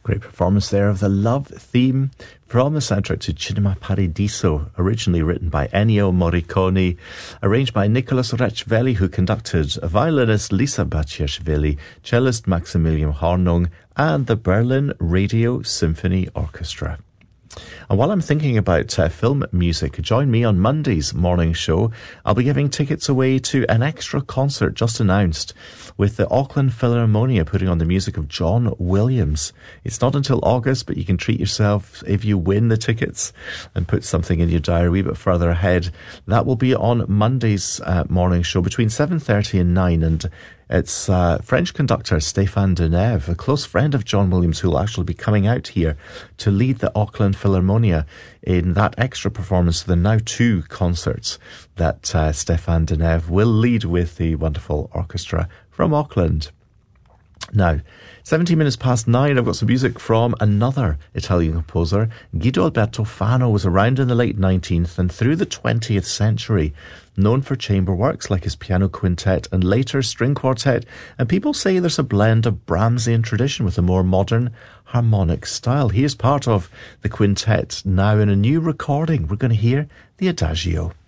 Great performance there of the love theme from the soundtrack to Cinema Paradiso, originally written by Ennio Morricone, arranged by Nicolas Rechveli, who conducted, violinist Lisa Baciashvili, cellist Maximilian Hornung, and the Berlin Radio Symphony Orchestra. And while I'm thinking about film music, join me on Monday's morning show. I'll be giving tickets away to an extra concert just announced with the Auckland Philharmonia putting on the music of John Williams. It's not until August, but you can treat yourself if you win the tickets and put something in your diary a wee bit further ahead. That will be on Monday's morning show between 7:30 and 9, and it's French conductor Stéphane Denève, a close friend of John Williams, who will actually be coming out here to lead the Auckland Philharmonia in that extra performance of the now 2 concerts that Stéphane Denève will lead with the wonderful orchestra from Auckland. Now, 17 minutes past 9, I've got some music from another Italian composer. Guido Alberto Fano was around in the late 19th and through the 20th century, known for chamber works like his piano quintet and later string quartet, and people say there's a blend of Brahmsian tradition with a more modern harmonic style. He is part of the quintet now in a new recording. We're going to hear the Adagio.